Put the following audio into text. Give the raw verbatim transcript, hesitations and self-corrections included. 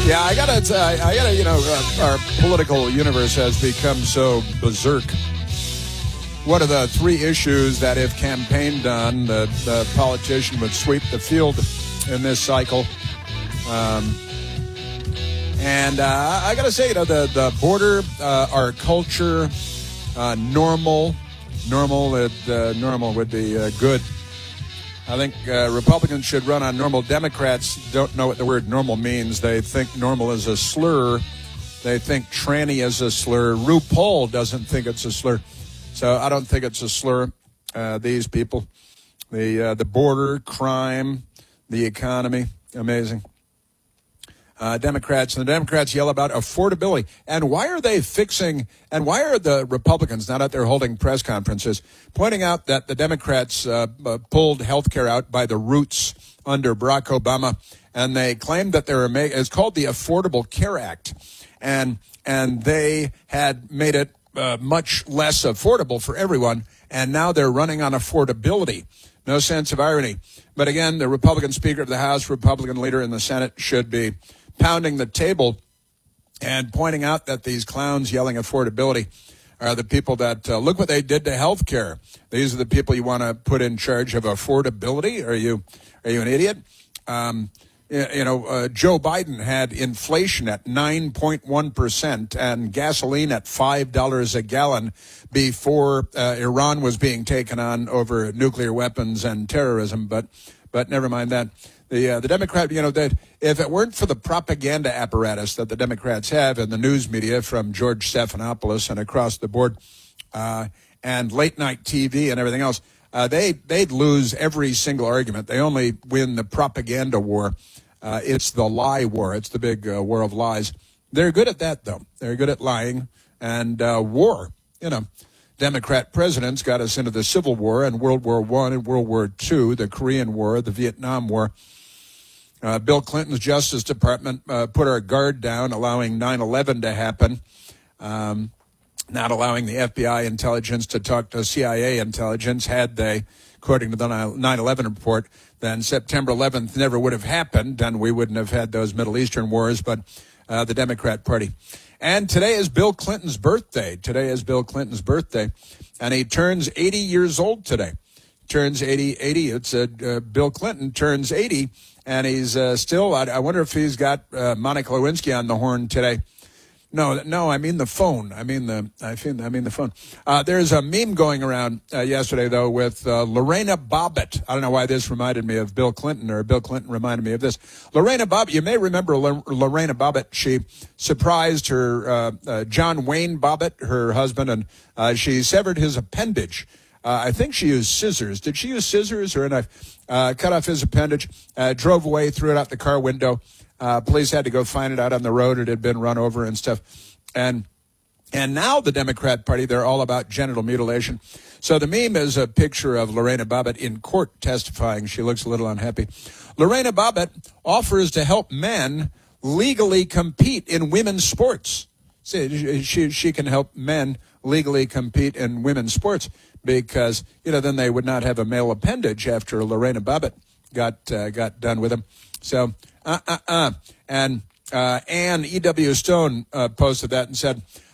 Yeah, I gotta, uh, I gotta, you know, uh, our political universe has become so berserk. What are the three issues that, if campaigned on, the, the politician would sweep the field in this cycle? Um, and uh, I gotta say, you know, the the border, uh, our culture, uh, normal, normal, uh, normal would be uh, good. I think uh, Republicans should run on normal. Democrats don't know what the word normal means. They think normal is a slur. They think tranny is a slur. RuPaul doesn't think it's a slur. So I don't think it's a slur, uh, these people. The, uh, the border, crime, the economy, amazing. Uh, Democrats, and the Democrats yell about affordability. And why are they fixing, and why are the Republicans not out there holding press conferences, pointing out that the Democrats uh, uh, pulled health care out by the roots under Barack Obama, and they claimed that they were made, it's called the Affordable Care Act, and and they had made it uh, much less affordable for everyone, and now they're running on affordability. No sense of irony. But again, the Republican Speaker of the House, Republican leader in the Senate should be pounding the table and pointing out that these clowns yelling affordability are the people that, uh, look what they did to health care. These are the people you want to put in charge of affordability? Are you are you an idiot? Um, you, you know, uh, Joe Biden had inflation at nine point one percent and gasoline at five dollars a gallon before uh, Iran was being taken on over nuclear weapons and terrorism. But but never mind that. The uh, the Democrat, you know, that if it weren't for the propaganda apparatus that the Democrats have in the news media from George Stephanopoulos and across the board, uh, and late night T V and everything else, uh, they they'd lose every single argument. They only win the propaganda war. Uh, it's the lie war. It's the big uh, war of lies. They're good at that, though. They're good at lying and uh, war. You know, Democrat presidents got us into the Civil War and World War One and World War Two, the Korean War, the Vietnam War. Uh, Bill Clinton's Justice Department uh, put our guard down, allowing nine eleven to happen, um, not allowing the F B I intelligence to talk to C I A intelligence. Had they, according to the nine eleven report, then September eleventh never would have happened, and we wouldn't have had those Middle Eastern wars, but uh, the Democrat Party. And today is Bill Clinton's birthday. Today is Bill Clinton's birthday, and he turns eighty years old today. Turns eighty, eighty. It's uh, uh, Bill Clinton turns eighty. And he's uh, still, I, I wonder if he's got uh, Monica Lewinsky on the horn today. No, no, I mean the phone. I mean the, I mean, I mean the phone. Uh, there's a meme going around uh, yesterday, though, with uh, Lorena Bobbitt. I don't know why this reminded me of Bill Clinton, or Bill Clinton reminded me of this. Lorena Bobbitt, you may remember L- Lorena Bobbitt. She surprised her, uh, uh, John Wayne Bobbitt, her husband, and uh, she severed his appendage. Uh, I think she used scissors. Did she use scissors or a knife? Uh, cut off his appendage, uh, drove away, threw it out the car window. Uh, police had to go find it out on the road. It had been run over and stuff. And and now the Democrat Party, they're all about genital mutilation. So the meme is a picture of Lorena Bobbitt in court testifying. She looks a little unhappy. Lorena Bobbitt offers to help men legally compete in women's sports. See, she, she can help men legally compete in women's sports, because, you know, then they would not have a male appendage after Lorena Bobbitt got uh, got done with them. So, uh, uh, uh. And uh, Anne E W. Stone uh, posted that and said,